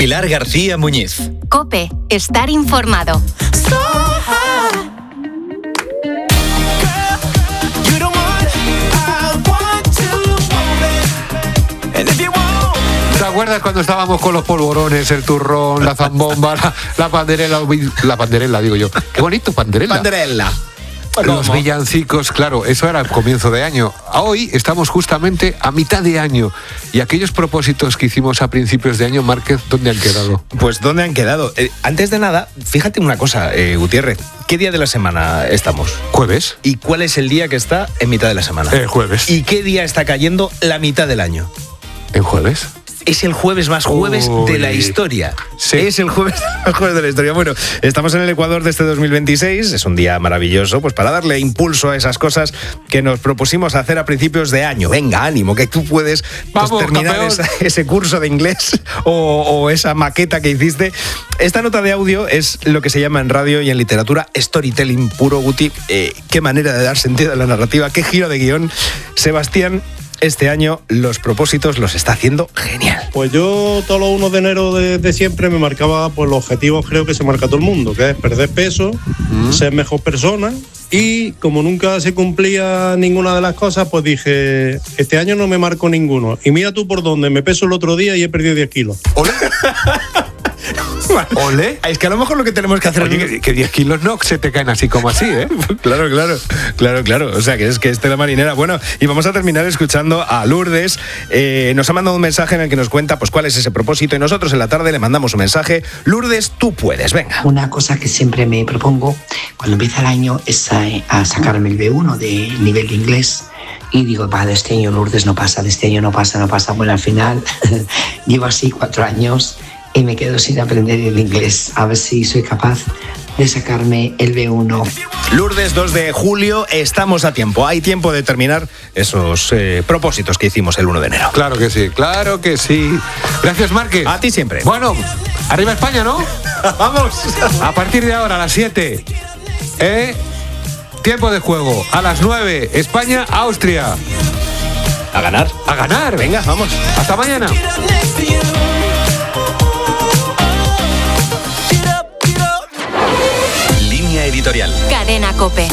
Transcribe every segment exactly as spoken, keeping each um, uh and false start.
Pilar García Muñiz. COPE. Estar informado. ¿Te acuerdas cuando estábamos con los polvorones, el turrón, la zambomba, la, la panderela, la panderela, digo yo? Qué bonito, panderela. Panderela. Los ¿Cómo? villancicos, claro, eso era el comienzo de año. Hoy estamos justamente a mitad de año. Y aquellos propósitos que hicimos a principios de año, Márquez, ¿dónde han quedado? Pues ¿dónde han quedado? Eh, antes de nada, fíjate una cosa, eh, Gutiérrez. ¿Qué día de la semana estamos? ¿Jueves? ¿Y cuál es el día que está en mitad de la semana? El jueves. ¿Y qué día está cayendo la mitad del año? ¿En jueves? Es el jueves más jueves Uy. de la historia. Sí. Es el jueves más jueves de la historia. Bueno, estamos en el Ecuador de este dos mil veintiséis. Es un día maravilloso, pues para darle impulso a esas cosas que nos propusimos hacer a principios de año. Venga, ánimo, que tú puedes pues, Vamos, terminar campeón. esa, ese curso de inglés o, o esa maqueta que hiciste. Esta nota de audio es lo que se llama en radio y en literatura storytelling puro, Guti. Eh, qué manera de dar sentido a la narrativa, qué giro de guión. Sebastián, este año los propósitos los está haciendo genial. Pues yo todos los uno de enero de, de siempre me marcaba pues los objetivos, creo que se marca todo el mundo, que es perder peso, mm. ser mejor persona, y como nunca se cumplía ninguna de las cosas, pues dije, este año no me marco ninguno. Y mira tú por dónde, me peso el otro día y he perdido diez kilos. ¿Ole? ¿Ole? Es que a lo mejor lo que tenemos que hacer... Oye, que, que diez kilos no se te caen así como así, ¿eh? Claro, claro, claro, claro. O sea, que es que es tela marinera. Bueno, y vamos a terminar escuchando a Lourdes. Eh, nos ha mandado un mensaje en el que nos cuenta pues cuál es ese propósito y nosotros en la tarde le mandamos un mensaje. Lourdes, tú puedes, venga. Una cosa que siempre me propongo cuando empieza el año es a, a sacarme el B uno de nivel de inglés. Y digo, va, de este año Lourdes no pasa, de este año no pasa, no pasa. Bueno, al final llevo así cuatro años y me quedo sin aprender el inglés. A ver si soy capaz de sacarme el B uno. Lourdes, dos de julio, estamos a tiempo. Hay tiempo de terminar esos eh, propósitos que hicimos el uno de enero. Claro que sí, claro que sí. Gracias, Márquez. A ti siempre. Bueno, arriba España, ¿no? ¡Vamos! A partir de ahora, a las siete, ¿eh? Tiempo de juego. A las nueve, España, Austria. A ganar. A ganar. Venga, vamos. Hasta mañana. Línea editorial. Cadena COPE.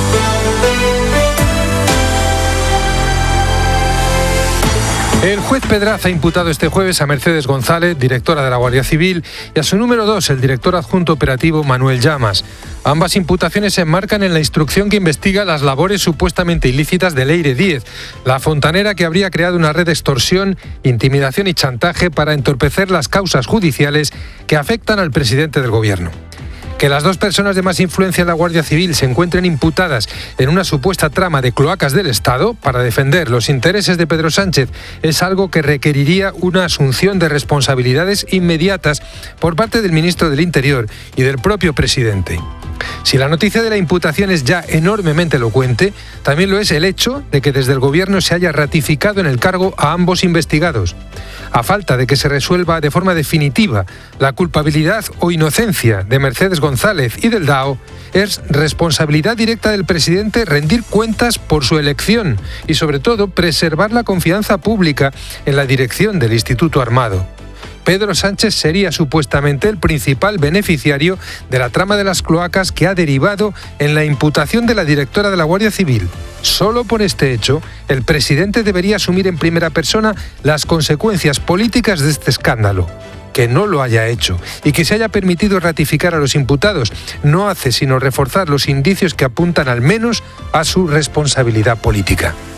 El juez Pedraza ha imputado este jueves a Mercedes González, directora de la Guardia Civil, y a su número dos, el director adjunto operativo Manuel Llamas. Ambas imputaciones se enmarcan en la instrucción que investiga las labores supuestamente ilícitas de Leire Díez, la fontanera que habría creado una red de extorsión, intimidación y chantaje para entorpecer las causas judiciales que afectan al presidente del gobierno. Que las dos personas de más influencia en la Guardia Civil se encuentren imputadas en una supuesta trama de cloacas del Estado para defender los intereses de Pedro Sánchez es algo que requeriría una asunción de responsabilidades inmediatas por parte del ministro del Interior y del propio presidente. Si la noticia de la imputación es ya enormemente elocuente, también lo es el hecho de que desde el gobierno se haya ratificado en el cargo a ambos investigados. A falta de que se resuelva de forma definitiva la culpabilidad o inocencia de Mercedes González y del D A O, es responsabilidad directa del presidente rendir cuentas por su elección y, sobre todo, preservar la confianza pública en la dirección del Instituto Armado. Pedro Sánchez sería supuestamente el principal beneficiario de la trama de las cloacas que ha derivado en la imputación de la directora de la Guardia Civil. Solo por este hecho, el presidente debería asumir en primera persona las consecuencias políticas de este escándalo. Que no lo haya hecho y que se haya permitido ratificar a los imputados no hace sino reforzar los indicios que apuntan al menos a su responsabilidad política.